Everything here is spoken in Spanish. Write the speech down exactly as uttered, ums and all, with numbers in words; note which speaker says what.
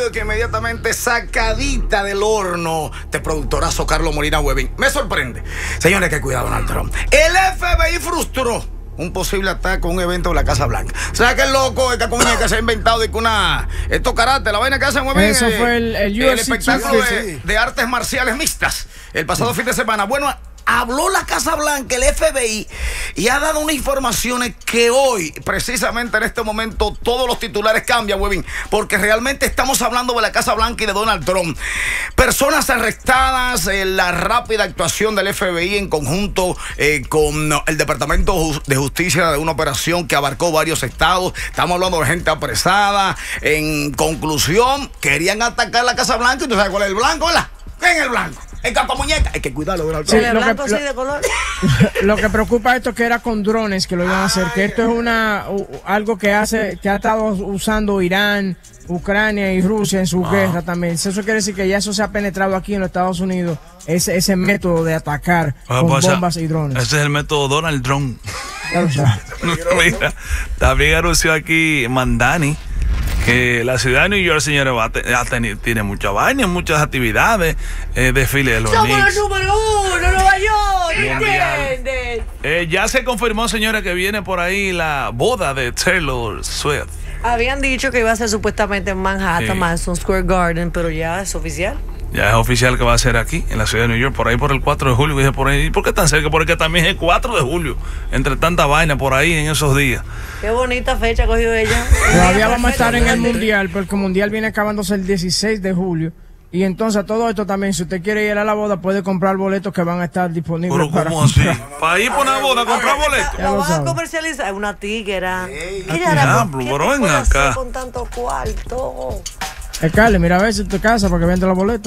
Speaker 1: digo que inmediatamente sacadita del horno de productorazo Carlos Molina Webin. Me sorprende. Señores, que cuidado, Donald Trump. El F B I frustró un posible ataque a un evento de la Casa Blanca. O sea, que el loco, esta comunidad que se ha inventado de que una... Esto karate, la vaina que hacen muy bien.
Speaker 2: Eso
Speaker 1: eh,
Speaker 2: fue el, el,
Speaker 1: el espectáculo de, de artes marciales mixtas el pasado sí. fin de semana. Bueno, habló la Casa Blanca, el F B I, y ha dado unas informaciones que hoy, precisamente en este momento, todos los titulares cambian, Webin, porque realmente estamos hablando de la Casa Blanca y de Donald Trump. Personas arrestadas, eh, la rápida actuación del F B I en conjunto eh, con el Departamento de Justicia de una operación que abarcó varios estados. Estamos hablando de gente apresada. En conclusión, querían atacar la Casa Blanca. ¿Y tú sabes cuál es el blanco, verdad? ¿Quién es el blanco? El campo muñeca. Hay que cuidarlo, Donald Trump.
Speaker 2: Sí, lo, blanco, que, lo, sí, de color. Lo que preocupa esto es que era con drones que lo iban a hacer, que esto es una uh, algo que hace que ha estado usando Irán, Ucrania y Rusia en su ah. guerra también. Eso quiere decir que ya eso se ha penetrado aquí en los Estados Unidos, ese, ese método de atacar ah, con pues bombas y drones.
Speaker 3: Ese es el método Donald Trump. Mira, también anunció aquí Mandani que la ciudad de New York, señores, va a te, a tener, tiene muchas vainas, muchas actividades, eh, desfile de los
Speaker 4: Somos
Speaker 3: Knicks.
Speaker 4: los número uno, Nueva York, ¿entiendes?
Speaker 3: Eh, ya se confirmó, señores, que viene por ahí la boda de Taylor Swift.
Speaker 4: Habían dicho que iba a ser supuestamente en Manhattan, sí. Madison Square Garden, pero ya es oficial.
Speaker 3: Ya es oficial que va a ser aquí, en la ciudad de New York, por ahí por el cuatro de julio. Dije por ahí, ¿por qué tan cerca? Porque también es el cuatro de julio, entre tanta vaina por ahí en esos días.
Speaker 4: Qué bonita fecha cogió ella.
Speaker 2: Todavía vamos a estar en el Mundial, porque el Mundial viene acabándose el dieciséis de julio. Y entonces todo esto también, si usted quiere ir a la boda, puede comprar boletos que van a estar disponibles.
Speaker 3: ¿Pero
Speaker 2: para
Speaker 3: cómo así?
Speaker 2: ¿Para
Speaker 3: ir por una boda, comprar boletos?
Speaker 4: ¿Lo van a comercializar? Una tiguera.
Speaker 3: Hey, diablo, pero ven acá.
Speaker 4: Con tanto cuarto.
Speaker 2: Eh, Carly, mira a ver si te casa para que venda los boletos.